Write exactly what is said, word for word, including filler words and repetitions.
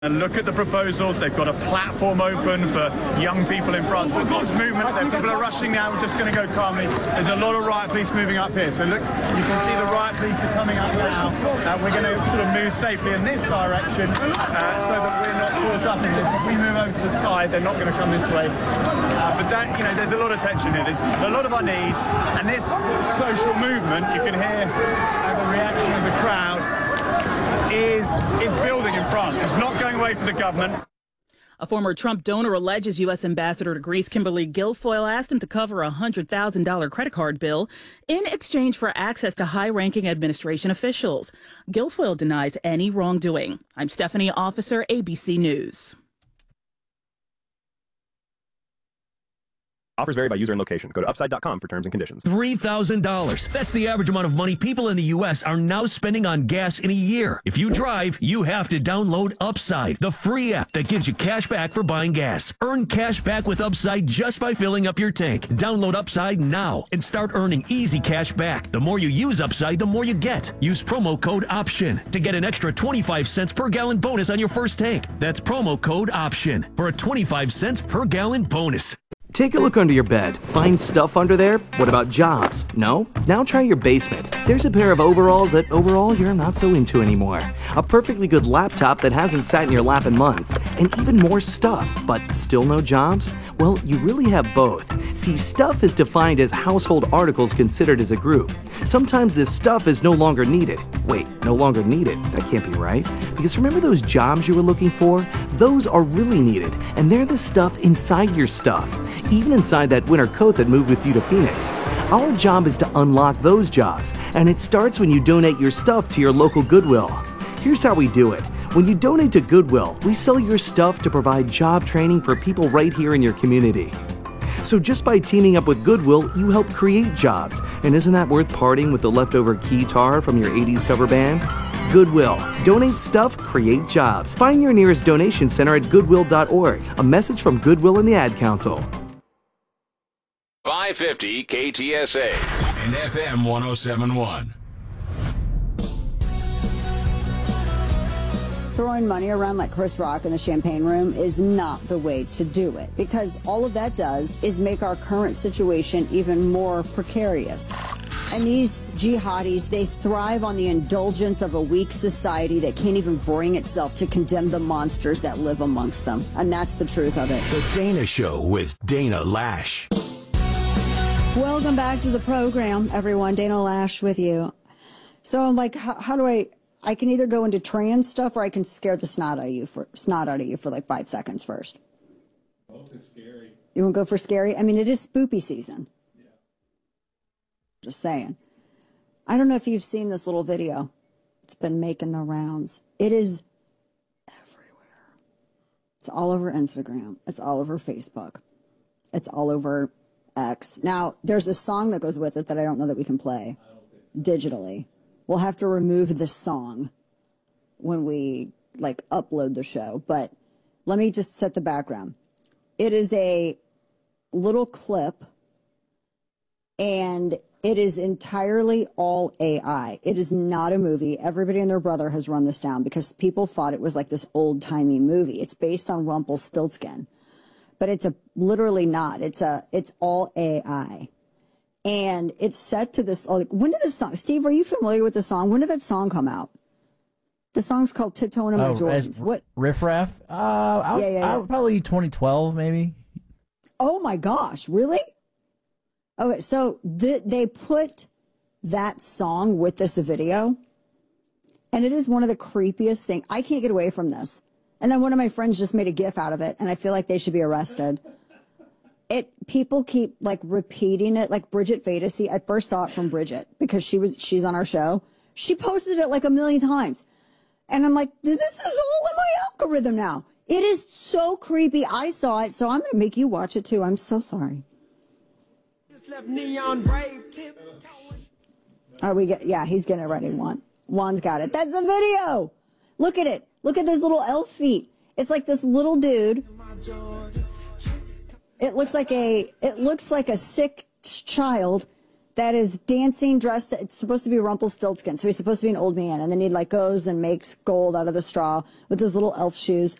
And look at the proposals. They've got a platform open for young people in France. But this movement, that people are rushing now. We're just going to go calmly. There's a lot of riot police moving up here. So look, you can see the riot police are coming up now. Uh, we're going to sort of move safely in this direction uh, so that we're not caught up in this. If we move over to the side, they're not going to come this way. Uh, but that, you know, there's a lot of tension here. There's a lot of unease. And this social movement, you can hear uh, the reaction of the crowd. Is, is building in France. It's not going away from the government. A former Trump donor alleges U S Ambassador to Greece Kimberly Guilfoyle asked him to cover a one hundred thousand dollars credit card bill in exchange for access to high-ranking administration officials. Guilfoyle denies any wrongdoing. I'm Stephanie Officer, A B C News. Offers vary by user and location. Go to upside dot com for terms and conditions. three thousand dollars. That's the average amount of money people in the U S are now spending on gas in a year. If you drive, you have to download Upside, the free app that gives you cash back for buying gas. Earn cash back with Upside just by filling up your tank. Download Upside now and start earning easy cash back. The more you use Upside, the more you get. Use promo code OPTION to get an extra twenty-five cents per gallon bonus on your first tank. That's promo code OPTION for a twenty-five cents per gallon bonus. Take a look under your bed. Find stuff under there? What about jobs? No? Now try your basement. There's a pair of overalls that overall you're not so into anymore. A perfectly good laptop that hasn't sat in your lap in months. And even more stuff, but still no jobs? Well, you really have both. See, stuff is defined as household articles considered as a group. Sometimes this stuff is no longer needed. Wait, no longer needed? That can't be right. Because remember those jobs you were looking for? Those are really needed, and they're the stuff inside your stuff. Even inside that winter coat that moved with you to Phoenix. Our job is to unlock those jobs, and it starts when you donate your stuff to your local Goodwill. Here's how we do it. When you donate to Goodwill, we sell your stuff to provide job training for people right here in your community. So just by teaming up with Goodwill, you help create jobs. And isn't that worth parting with the leftover keytar from your eighties cover band? Goodwill. Donate stuff, create jobs. Find your nearest donation center at goodwill dot org. A message from Goodwill and the Ad Council. five fifty K T S A and F M one oh seven point one. Throwing money around like Chris Rock in the champagne room is not the way to do it, because all of that does is make our current situation even more precarious. And these jihadis, they thrive on the indulgence of a weak society that can't even bring itself to condemn the monsters that live amongst them. And that's the truth of it. The Dana Show with Dana Lash. Welcome back to the program, everyone. Dana Lash with you. So I'm like, how, how do I, I can either go into trans stuff or I can scare the snot out of you for snot out of you for like five seconds first. Both are scary. You want to go for scary? I mean, it is spoopy season. Yeah. Just saying. I don't know if you've seen this little video. It's been making the rounds. It is everywhere. It's all over Instagram. It's all over Facebook. It's all over X. Now, there's a song that goes with it that I don't know that we can play digitally. We'll have to remove the song when we, like, upload the show. But let me just set the background. It is a little clip, and it is entirely all A I. It is not a movie. Everybody and their brother has run this down because people thought it was like this old-timey movie. It's based on Rumpelstiltskin. But it's a literally not. It's a it's all A I. And it's set to this, like, when did this song, Steve, are you familiar with the song? When did that song come out? The song's called Tiptoeing in My Oh, Jordans. What? Riff Raff? Uh, I was, Yeah, yeah, yeah. I was probably twenty twelve, maybe. Oh my gosh, really? Okay, so the, they put that song with this video, and it is one of the creepiest things. I can't get away from this. And then one of my friends just made a GIF out of it, and I feel like they should be arrested. It people keep like repeating it, like Bridget Fantasy. I first saw it from Bridget because she was she's on our show. She posted it like a million times, and I'm like, this is all in my algorithm now. It is so creepy. I saw it, so I'm gonna make you watch it too. I'm so sorry. Are we get? Yeah, he's getting it ready. Juan, Juan's got it. That's the video. Look at it. Look at those little elf feet. It's like this little dude. It looks like a it looks like a sick child that is dancing, dressed. It's supposed to be Rumpelstiltskin, so he's supposed to be an old man, and then he like goes and makes gold out of the straw with his little elf shoes.